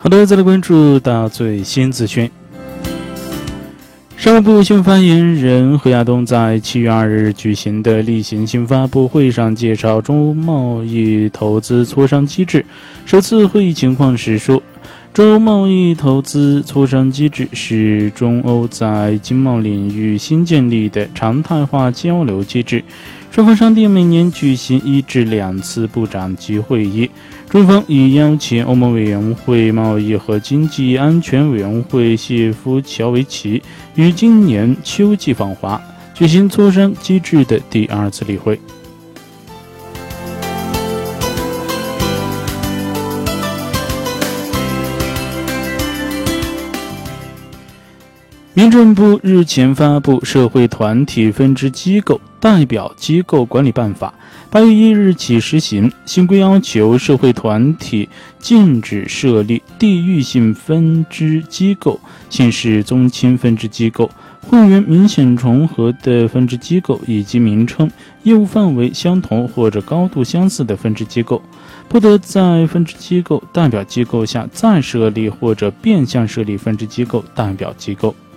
好的，再来关注到最新资讯。商务部新闻发言人何亚东在7月2日举行的例行新闻发布会上介绍中欧贸易投资磋商机制首次会议情况时说，中欧贸易投资磋商机制是中欧在经贸领域新建立的常态化交流机制，双方商定每年举行1至2次部长级会议。中方已邀请欧盟委员会贸易和经济安全委员会谢夫乔维奇于今年秋季访华，举行磋商机制的第2次例会。民政部日前发布《社会团体分支机构代表机构管理办法》，8月1日起实行。新规要求社会团体禁止设立地域性分支机构、姓氏宗亲分支机构、会员明显重合的分支机构以及名称、业务范围相同或者高度相似的分支机构，不得在分支机构代表机构下再设立或者变相设立分支机构代表机构。